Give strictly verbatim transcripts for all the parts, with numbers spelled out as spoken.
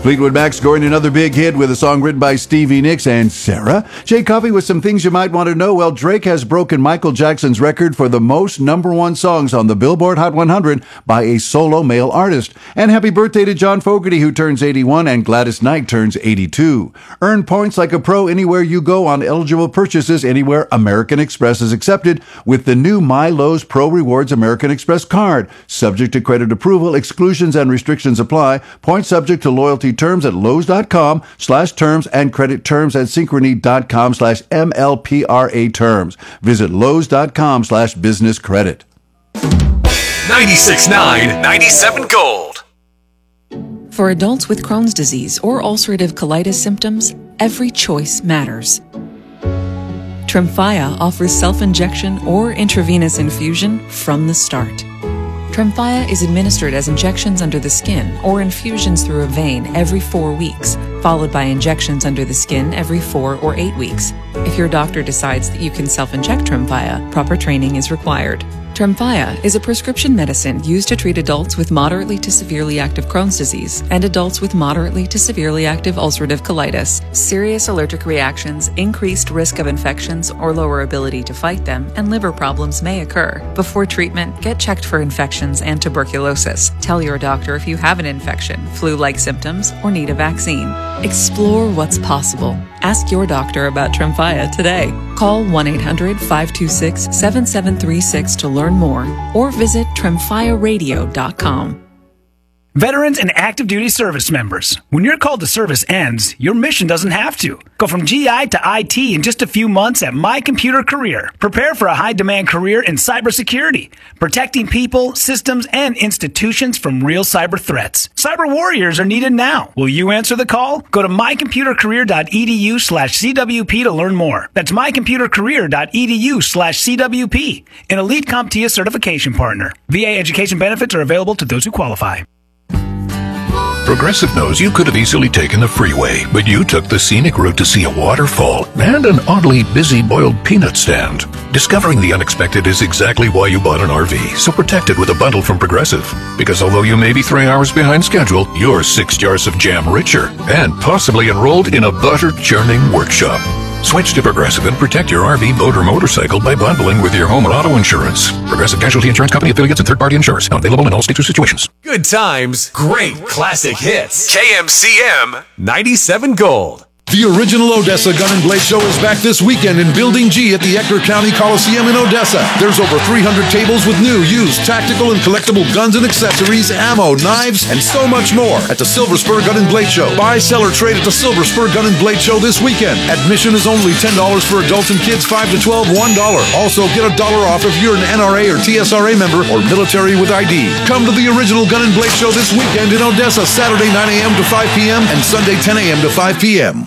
Fleetwood Mac scoring another big hit with a song written by Stevie Nicks and Sarah. Jay Coffey with some things you might want to know. Well, Drake has broken Michael Jackson's record for the most number one songs on the Billboard Hot one hundred by a solo male artist. And happy birthday to John Fogerty, who turns eighty-one, and Gladys Knight turns eighty-two. Earn points like a pro anywhere you go on eligible purchases anywhere American Express is accepted with the new My Lowe's Pro Rewards American Express card. Subject to credit approval, exclusions and restrictions apply. Points subject to loyalty terms at Lowe's.com slash terms and credit terms at Synchrony.com slash MLPRA terms. Visit Lowe's.com slash business credit. ninety-six point nine, ninety-seven Gold. For adults with Crohn's disease or ulcerative colitis symptoms, every choice matters. Tremfya offers self-injection or intravenous infusion from the start. Tremfya is administered as injections under the skin or infusions through a vein every four weeks, followed by injections under the skin every four or eight weeks. If your doctor decides that you can self-inject Tremfya, proper training is required. Tremfya is a prescription medicine used to treat adults with moderately to severely active Crohn's disease and adults with moderately to severely active ulcerative colitis. Serious allergic reactions, increased risk of infections or lower ability to fight them, and liver problems may occur. Before treatment, get checked for infections and tuberculosis. Tell your doctor if you have an infection, flu-like symptoms, or need a vaccine. Explore what's possible. Ask your doctor about Tremfya today. Call one eight hundred, five two six, seven seven three six to learn more or visit Tremfya radio dot com. Veterans and active duty service members, when your call to service ends, your mission doesn't have to. Go from G I to I T in just a few months at My Computer Career. Prepare for a high-demand career in cybersecurity, protecting people, systems, and institutions from real cyber threats. Cyber warriors are needed now. Will you answer the call? Go to mycomputercareer.edu slash CWP to learn more. That's mycomputercareer.edu slash CWP, an Elite CompTIA certification partner. V A education benefits are available to those who qualify. Progressive knows you could have easily taken the freeway, but you took the scenic route to see a waterfall and an oddly busy boiled peanut stand. Discovering the unexpected is exactly why you bought an R V, so protect it with a bundle from Progressive. Because although you may be three hours behind schedule, you're six jars of jam richer and possibly enrolled in a butter churning workshop. Switch to Progressive and protect your R V, boat, or motorcycle by bundling with your home and auto insurance. Progressive Casualty Insurance Company affiliates and third-party insurers. Not available in all states or situations. Good times, great classic hits. K M C M ninety-seven Gold. The original Odessa Gun and Blade Show is back this weekend in Building G at the Ector County Coliseum in Odessa. There's over three hundred tables with new, used, tactical, and collectible guns and accessories, ammo, knives, and so much more at the Silver Spur Gun and Blade Show. Buy, sell, or trade at the Silver Spur Gun and Blade Show this weekend. Admission is only ten dollars for adults and kids five to twelve, one dollar. Also, get a dollar off if you're an N R A or T S R A member or military with I D. Come to the original Gun and Blade Show this weekend in Odessa, Saturday nine a.m. to five p.m. and Sunday ten a.m. to five p.m.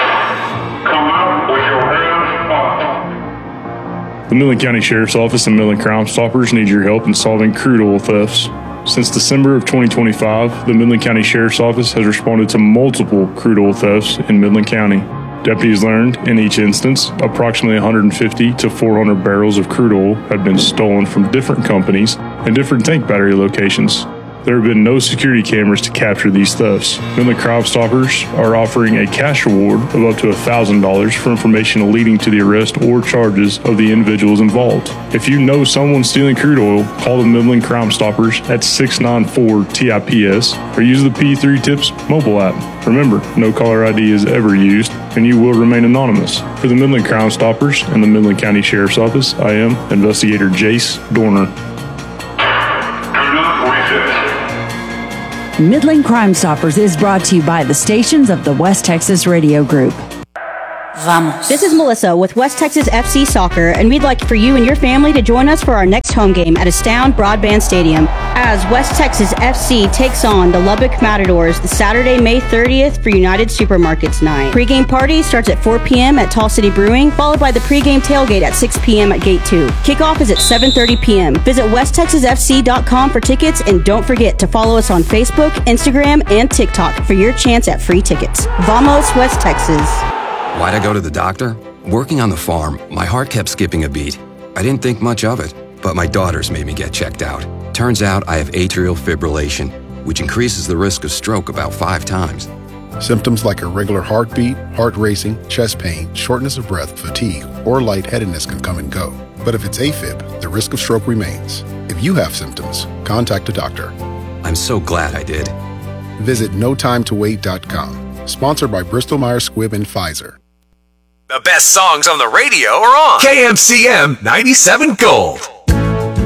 The Midland County Sheriff's Office and Midland Crime Stoppers need your help in solving crude oil thefts. Since December of twenty twenty-five, the Midland County Sheriff's Office has responded to multiple crude oil thefts in Midland County. Deputies learned, in each instance, approximately one hundred fifty to four hundred barrels of crude oil had been stolen from different companies and different tank battery locations. There have been no security cameras to capture these thefts. Midland Crime Stoppers are offering a cash reward of up to one thousand dollars for information leading to the arrest or charges of the individuals involved. If you know someone stealing crude oil, call the Midland Crime Stoppers at six nine four T I P S or use the P three Tips mobile app. Remember, no caller I D is ever used, and you will remain anonymous. For the Midland Crime Stoppers and the Midland County Sheriff's Office, I am Investigator Jace Dorner. Midland Crime Stoppers is brought to you by the stations of the West Texas Radio Group. Vamos. This is Melissa with West Texas F C Soccer, and we'd like for you and your family to join us for our next home game at Astound Broadband Stadium as West Texas F C takes on the Lubbock Matadors the Saturday, May thirtieth for United Supermarkets Night. Pre-game party starts at four p.m. at Tall City Brewing, followed by the pre-game tailgate at six p.m. at Gate two. Kickoff is at seven thirty p.m. Visit west texas f c dot com for tickets, and don't forget to follow us on Facebook, Instagram, and TikTok for your chance at free tickets. Vamos, West Texas. Why'd I go to the doctor? Working on the farm, my heart kept skipping a beat. I didn't think much of it, but my daughters made me get checked out. Turns out I have atrial fibrillation, which increases the risk of stroke about five times. Symptoms like irregular heartbeat, heart racing, chest pain, shortness of breath, fatigue, or lightheadedness can come and go. But if it's AFib, the risk of stroke remains. If you have symptoms, contact a doctor. I'm so glad I did. Visit no time to wait dot com. Sponsored by Bristol Myers Squibb and Pfizer. The best songs on the radio are on K M C M ninety-seven Gold.